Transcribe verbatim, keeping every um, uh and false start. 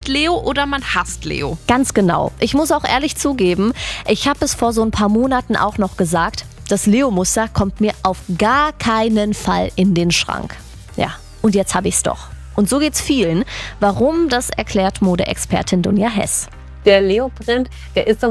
Leo oder man hasst Leo. Ganz genau. Ich muss auch ehrlich zugeben, ich habe es vor so ein paar Monaten auch noch gesagt, das Leo-Muster kommt mir auf gar keinen Fall in den Schrank. Ja, und jetzt habe ich's doch. Und so geht's vielen. Warum, das erklärt Modeexpertin Dunja Hess. Der Leo-Print, der ist so